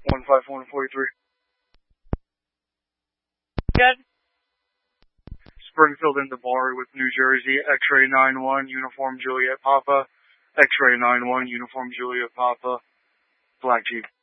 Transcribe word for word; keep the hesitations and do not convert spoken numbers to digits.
one five one four three. Good. Springfield into Bar with New Jersey, X-ray nine one, Uniform Juliet Papa, X-ray nine one, Uniform Juliet Papa, Black Jeep.